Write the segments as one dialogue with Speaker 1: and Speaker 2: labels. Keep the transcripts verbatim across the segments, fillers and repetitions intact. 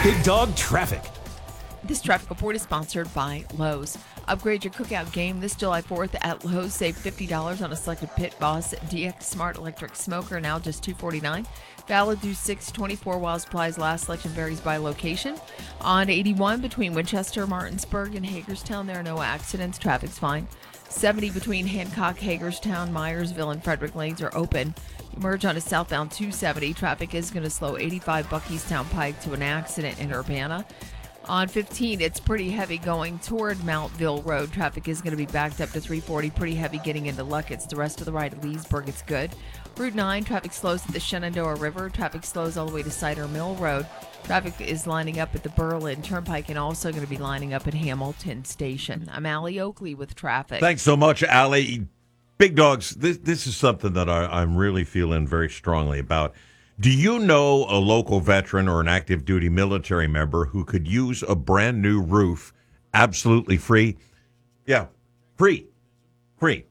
Speaker 1: Big Dog Traffic.
Speaker 2: This traffic report is sponsored by Lowe's. Upgrade your cookout game this July fourth at Lowe's. Save fifty dollars on a selected Pit Boss D X Smart Electric Smoker, now just two hundred forty-nine dollars. Valid through six twenty-four while supplies last. Selection varies by location. On eighty-one between Winchester, Martinsburg, and Hagerstown, there are no accidents. Traffic's fine. seventy between Hancock, Hagerstown, Myersville, and Frederick Lanes are open. You merge onto southbound two seventy. Traffic is going to slow eighty-five Buckystown Pike to an accident in Urbana. On fifteen, it's pretty heavy going toward Mountville Road. Traffic is going to be backed up to three forty. Pretty heavy getting into Luckett's. The rest of the ride at Leesburg, it's good. Route nine, traffic slows at the Shenandoah River. Traffic slows all the way to Cider Mill Road. Traffic is lining up at the Berlin Turnpike and also going to be lining up at Hamilton Station. I'm Allie Oakley with traffic.
Speaker 3: Thanks so much, Allie. Big Dogs, this, this is something that I, I'm really feeling very strongly about. Do you know a local veteran or an active duty military member who could use a brand new roof absolutely free? Yeah, free. Free.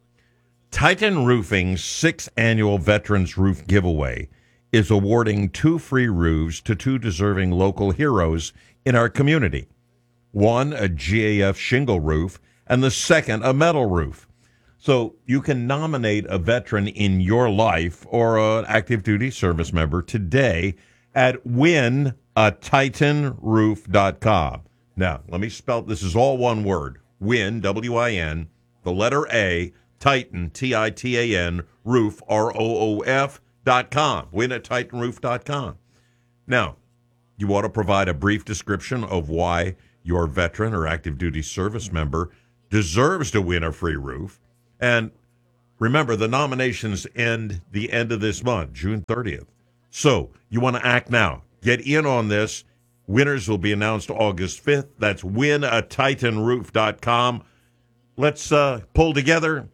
Speaker 3: Titan Roofing's sixth annual Veterans Roof Giveaway is awarding two free roofs to two deserving local heroes in our community. One, a G A F shingle roof, and the second, a metal roof. So you can nominate a veteran in your life or an active duty service member today at win a titan roof dot com. Now, let me spell, this is all one word, win, W I N, the letter A, Titan, T I T A N, roof, R O O F, dot com, win at titan roof dot com. Now, you want to provide a brief description of why your veteran or active duty service member deserves to win a free roof. And remember, the nominations end the end of this month, June thirtieth. So you want to act now. Get in on this. Winners will be announced August fifth. That's win a titan roof dot com. Let's uh, pull together,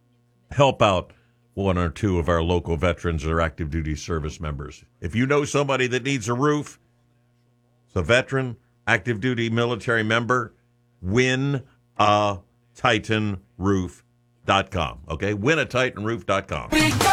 Speaker 3: help out one or two of our local veterans or active duty service members. If you know somebody that needs a roof, it's a veteran, active duty military member, win a titan roof dot com. Okay, win a titan roof dot com.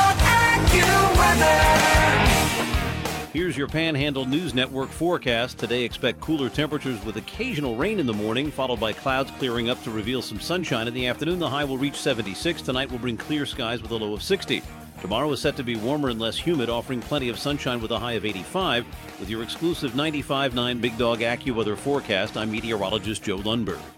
Speaker 4: Here's your Panhandle News Network forecast. Today, expect cooler temperatures with occasional rain in the morning, followed by clouds clearing up to reveal some sunshine in the afternoon. The high will reach seventy-six. Tonight will bring clear skies with a low of sixty. Tomorrow is set to be warmer and less humid, offering plenty of sunshine with a high of eighty-five. With your exclusive ninety-five point nine Big Dog AccuWeather forecast, I'm meteorologist Joe Lundberg.